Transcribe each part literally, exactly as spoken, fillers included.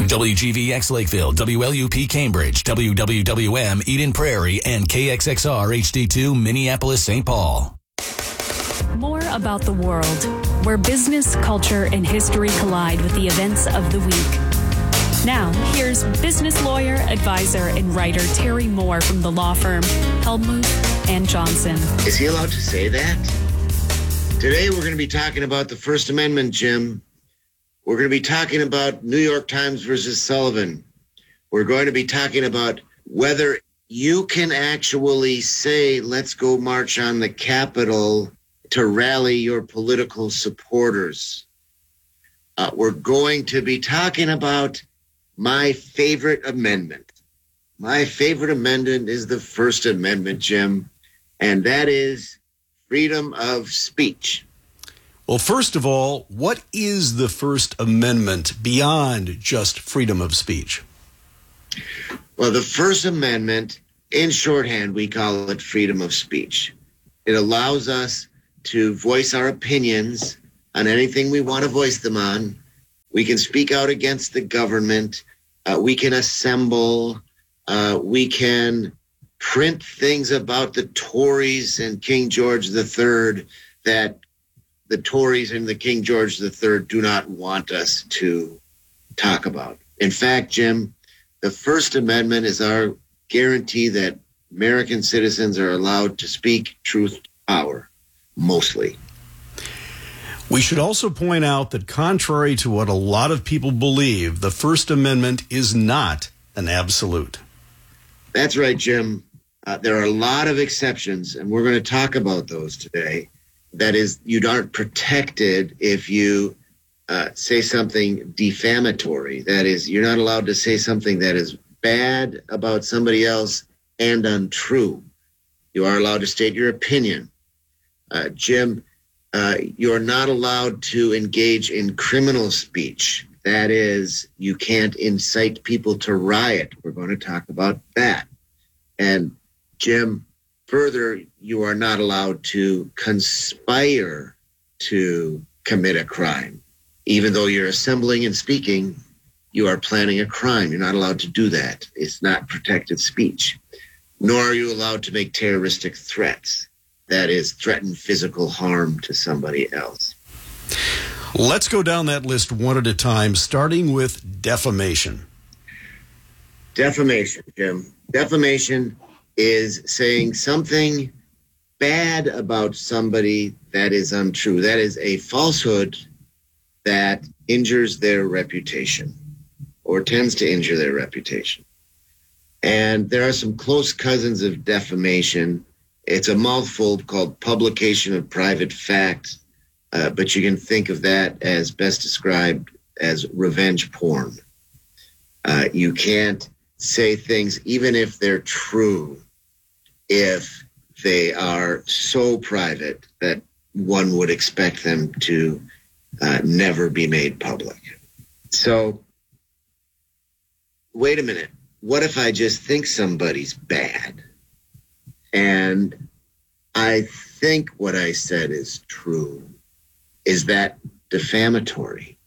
W G V X Lakeville, W L U P Cambridge, W W W M Eden Prairie, and K X X R H D two Minneapolis, Saint Paul. More about the world, where business, culture, and history collide with the events of the week. Now, here's business lawyer, advisor, and writer Terry Moore from the law firm Hellmuth and Johnson. Is he allowed to say that? Today we're going to be talking about the First Amendment, Jim. We're going to be talking about New York Times versus Sullivan. We're going to be talking about whether you can actually say, let's go march on the Capitol to rally your political supporters. Uh, we're going to be talking about my favorite amendment. My favorite amendment is the First Amendment, Jim, and that is freedom of speech. Well, first of all, what is the First Amendment beyond just freedom of speech? Well, the First Amendment, in shorthand, we call it freedom of speech. It allows us to voice our opinions on anything we want to voice them on. We can speak out against the government. Uh, we can assemble. Uh, we can print things about the Tories and King George the Third that the Tories and the King George the Third do not want us to talk about. In fact, Jim, the First Amendment is our guarantee that American citizens are allowed to speak truth to power, mostly. We should also point out that contrary to what a lot of people believe, the First Amendment is not an absolute. That's right, Jim. Uh, there are a lot of exceptions, and we're going to talk about those today. That is, you aren't protected if you uh, say something defamatory. That is, you're not allowed to say something that is bad about somebody else and untrue. You are allowed to state your opinion. Uh, Jim, uh, you're not allowed to engage in criminal speech. That is, you can't incite people to riot. We're going to talk about that. And Jim, further, you are not allowed to conspire to commit a crime. Even though you're assembling and speaking, you are planning a crime. You're not allowed to do that. It's not protected speech. Nor are you allowed to make terroristic threats. That is, threaten physical harm to somebody else. Let's go down that list one at a time, starting with defamation. Defamation, Jim. Defamation is saying something bad about somebody that is untrue. That is a falsehood that injures their reputation or tends to injure their reputation. And there are some close cousins of defamation. It's a mouthful called publication of private facts, uh, but you can think of that as best described as revenge porn. Uh, you can't say things, even if they're true, if they are so private that one would expect them to uh, never be made public. So, wait a minute. What if I just think somebody's bad and I think what I said is true? Is that defamatory?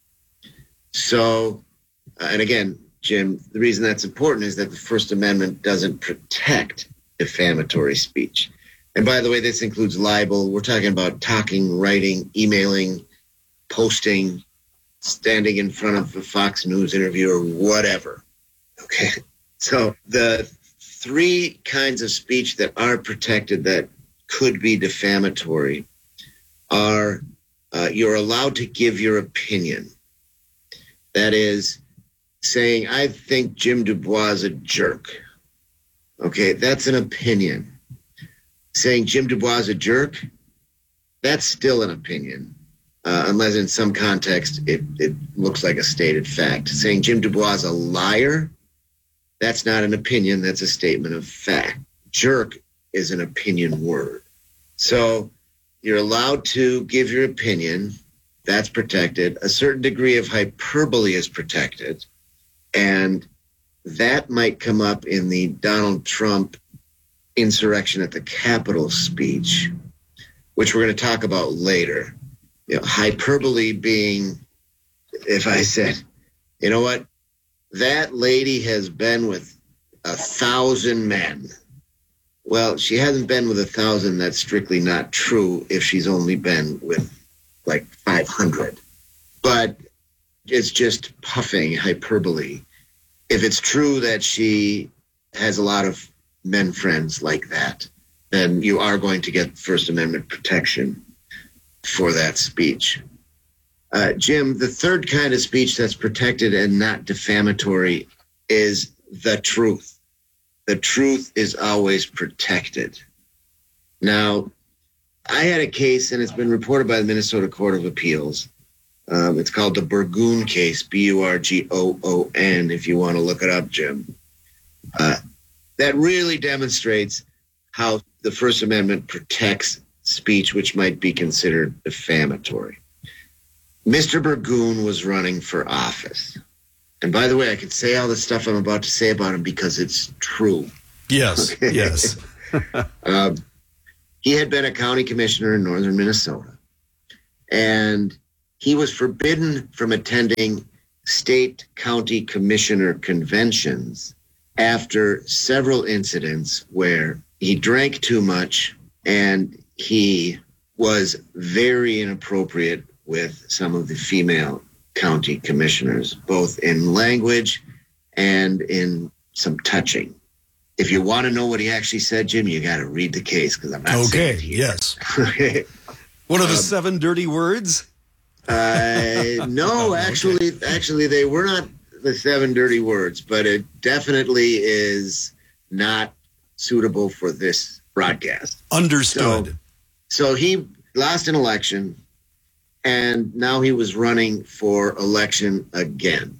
So, uh, and again, Jim, the reason that's important is that the First Amendment doesn't protect defamatory speech. And by the way, this includes libel. We're talking about talking, writing, emailing, posting, standing in front of a Fox News interview or whatever. Okay. So the three kinds of speech that are protected that could be defamatory are uh, you're allowed to give your opinion. That is saying, I think Jim Dubois is a jerk. Okay, that's an opinion. Saying Jim Dubois is a jerk, that's still an opinion, uh, unless in some context it, it looks like a stated fact. Saying Jim Dubois is a liar, that's not an opinion, that's a statement of fact. Jerk is an opinion word. So you're allowed to give your opinion, that's protected. A certain degree of hyperbole is protected, and that might come up in the Donald Trump insurrection at the Capitol speech, which we're going to talk about later. You know, hyperbole being, if I said, you know what, that lady has been with a thousand men. Well, she hasn't been with a thousand. That's strictly not true if she's only been with like five hundred. But it's just puffing, hyperbole. If it's true that she has a lot of men friends like that, then you are going to get First Amendment protection for that speech. Uh, Jim, the third kind of speech that's protected and not defamatory is the truth. The truth is always protected. Now, I had a case, and it's been reported by the Minnesota Court of Appeals. Um, it's called the Burgoon case, B U R G O O N, if you want to look it up, Jim. Uh, that really demonstrates how the First Amendment protects speech which might be considered defamatory. Mister Burgoon was running for office. And by the way, I can say all the stuff I'm about to say about him because it's true. Yes, okay. yes. um, he had been a county commissioner in northern Minnesota. And he was forbidden from attending state county commissioner conventions after several incidents where he drank too much and he was very inappropriate with some of the female county commissioners, both in language and in some touching. If you want to know what he actually said, Jim, you got to read the case because I'm not okay, saying it here. Yes. Okay. What are the um, seven dirty words? Uh, no, actually, okay. actually, they were not the seven dirty words, but it definitely is not suitable for this broadcast. Understood. So, so he lost an election, and now he was running for election again.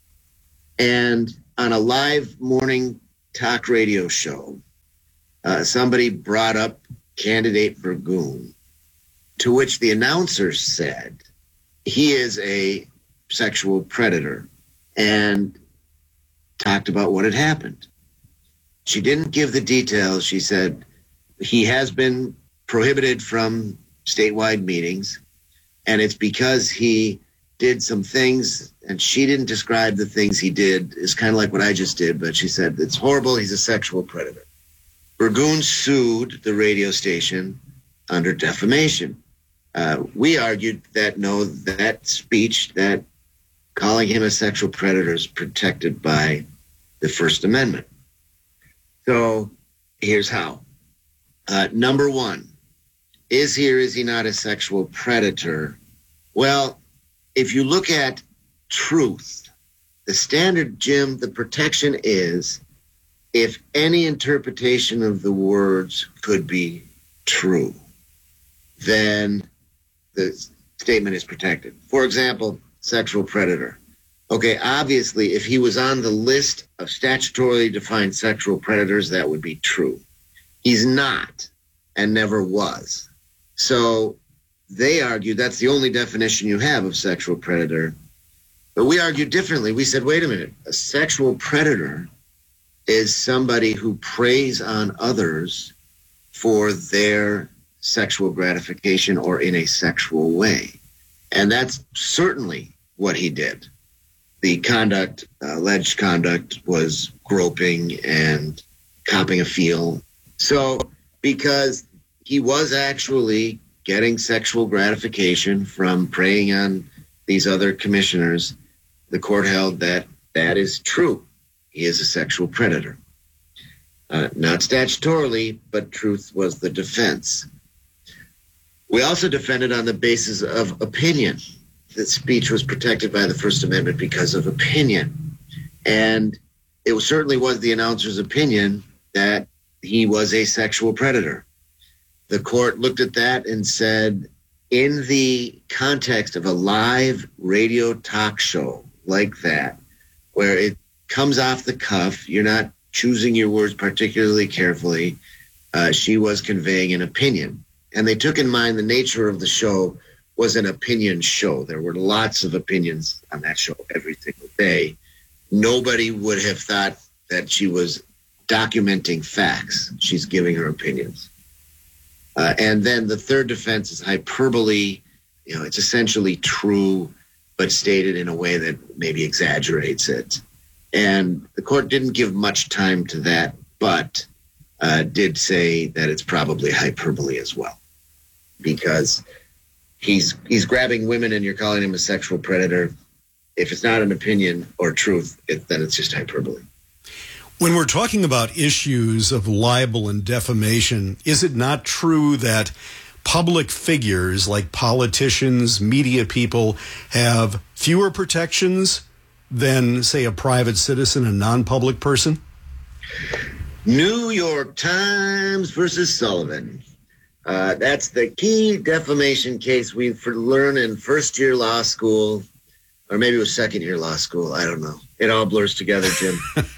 And on a live morning talk radio show, uh, somebody brought up candidate Burgoon, to which the announcer said, he is a sexual predator, and talked about what had happened. She didn't give the details. She said he has been prohibited from statewide meetings, and it's because he did some things, and she didn't describe the things he did. It's kind of like what I just did, but she said it's horrible. He's a sexual predator. Burgoon sued the radio station under defamation. Uh, we argued that, no, that speech, that calling him a sexual predator is protected by the First Amendment. So here's how. Uh, number one, is he or is he not a sexual predator? Well, if you look at truth, the standard, Jim, the protection is if any interpretation of the words could be true, then the statement is protected. For example, sexual predator. Okay, obviously, if he was on the list of statutorily defined sexual predators, that would be true. He's not and never was. So they argue that's the only definition you have of sexual predator. But we argued differently. We said, wait a minute, a sexual predator is somebody who preys on others for their sexual gratification or in a sexual way. And that's certainly what he did. The conduct, uh, alleged conduct, was groping and copping a feel. So because he was actually getting sexual gratification from preying on these other commissioners, the court held that that is true. He is a sexual predator. Uh, not statutorily, but truth was the defense. We also defended on the basis of opinion. That speech was protected by the First Amendment because of opinion. And it was, certainly was the announcer's opinion that he was a sexual predator. The court looked at that and said, in the context of a live radio talk show like that, where it comes off the cuff, you're not choosing your words particularly carefully, uh, she was conveying an opinion. And they took in mind the nature of the show was an opinion show. There were lots of opinions on that show every single day. Nobody would have thought that she was documenting facts. She's giving her opinions. Uh, and then the third defense is hyperbole. You know, it's essentially true, but stated in a way that maybe exaggerates it. And the court didn't give much time to that, but uh, did say that it's probably hyperbole as well, because he's he's grabbing women and you're calling him a sexual predator. If it's not an opinion or truth, it, then it's just hyperbole. When we're talking about issues of libel and defamation, is it not true that public figures like politicians, media people have fewer protections than, say, a private citizen, a non-public person? New York Times versus Sullivan. Uh, that's the key defamation case we learn in first-year law school, or maybe it was second-year law school. I don't know. It all blurs together, Jim.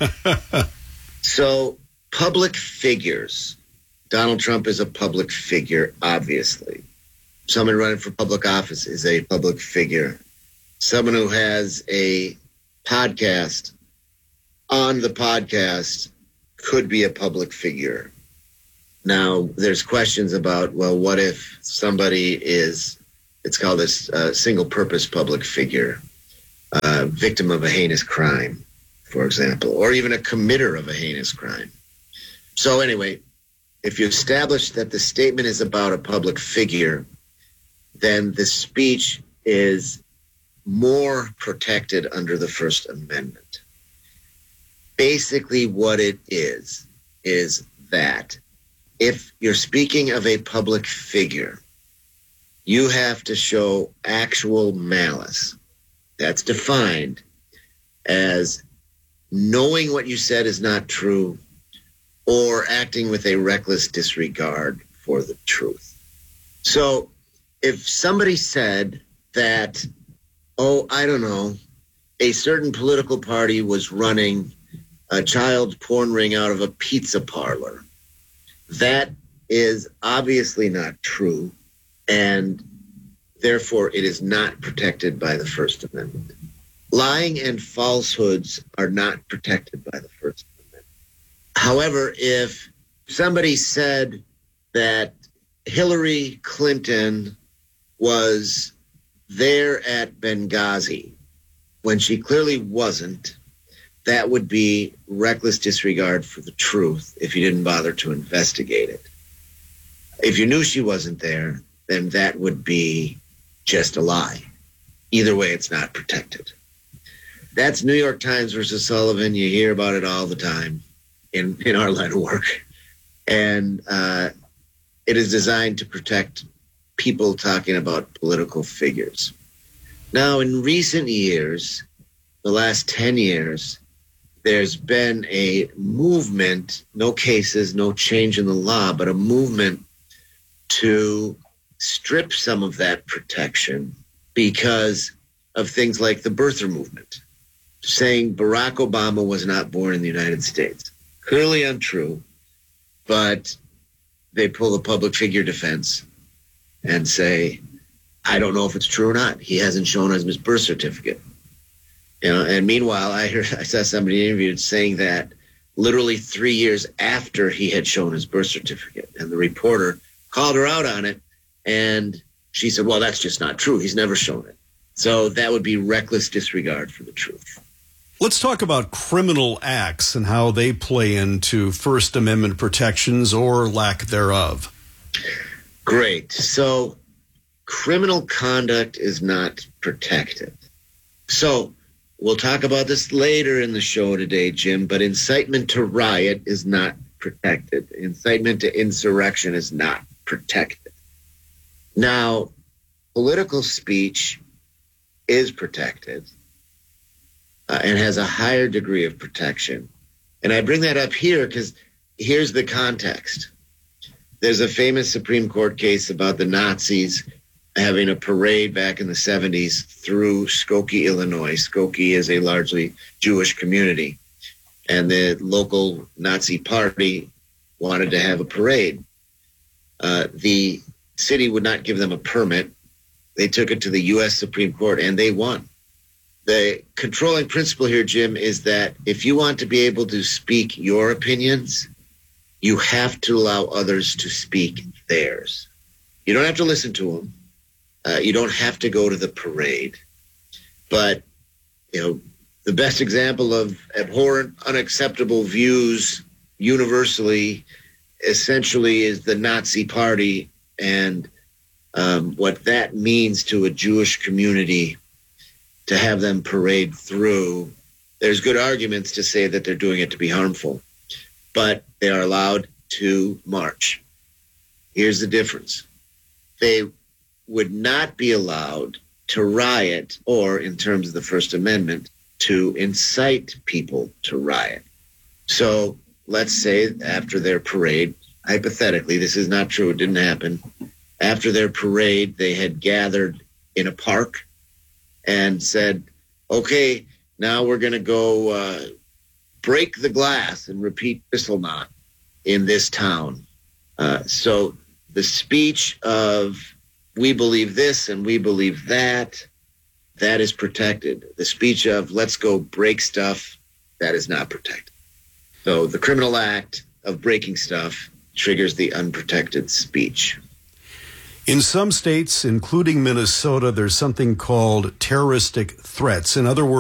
So, public figures. Donald Trump is a public figure, obviously. Someone running for public office is a public figure. Someone who has a podcast on the podcast could be a public figure. Now, there's questions about, well, what if somebody is, it's called a uh, single-purpose public figure, uh, victim of a heinous crime, for example, or even a committer of a heinous crime. So anyway, if you establish that the statement is about a public figure, then the speech is more protected under the First Amendment. Basically what it is, is that if you're speaking of a public figure, you have to show actual malice. That's defined as knowing what you said is not true or acting with a reckless disregard for the truth. So if somebody said that, oh, I don't know, a certain political party was running a child porn ring out of a pizza parlor, that is obviously not true, and therefore it is not protected by the First Amendment. Lying and falsehoods are not protected by the First Amendment. However, if somebody said that Hillary Clinton was there at Benghazi when she clearly wasn't, that would be reckless disregard for the truth if you didn't bother to investigate it. If you knew she wasn't there, then that would be just a lie. Either way, it's not protected. That's New York Times versus Sullivan. You hear about it all the time in, in our line of work. And uh, it is designed to protect people talking about political figures. Now, in recent years, the last ten years, there's been a movement, no cases, no change in the law, but a movement to strip some of that protection because of things like the birther movement, saying Barack Obama was not born in the United States. Clearly untrue, but they pull the public figure defense and say, I don't know if it's true or not. He hasn't shown us his birth certificate. You know, and meanwhile, I heard I saw somebody interviewed saying that literally three years after he had shown his birth certificate, and the reporter called her out on it, and she said, well, that's just not true. He's never shown it. So that would be reckless disregard for the truth. Let's talk about criminal acts and how they play into First Amendment protections or lack thereof. Great. So criminal conduct is not protected. So we'll talk about this later in the show today, Jim, but incitement to riot is not protected. Incitement to insurrection is not protected. Now, political speech is protected uh, and has a higher degree of protection. And I bring that up here because here's the context. There's a famous Supreme Court case about the Nazis having a parade back in the seventies through Skokie, Illinois. Skokie is a largely Jewish community, and the local Nazi party wanted to have a parade. Uh, the city would not give them a permit. They took it to the U S Supreme Court, and they won. The controlling principle here, Jim, is that if you want to be able to speak your opinions, you have to allow others to speak theirs. You don't have to listen to them. Uh, you don't have to go to the parade. But, you know, the best example of abhorrent, unacceptable views universally essentially is the Nazi Party and um, what that means to a Jewish community to have them parade through. There's good arguments to say that they're doing it to be harmful, but they are allowed to march. Here's the difference. They would not be allowed to riot or, in terms of the First Amendment, to incite people to riot. So let's say after their parade, hypothetically, this is not true, it didn't happen. After their parade, they had gathered in a park and said, okay, now we're going to go uh, break the glass and repeat Kristallnacht in this town. Uh, so the speech of we believe this and we believe that, that is protected. The speech of let's go break stuff, that is not protected. So the criminal act of breaking stuff triggers the unprotected speech. In some states, including Minnesota, there's something called terroristic threats. In other words,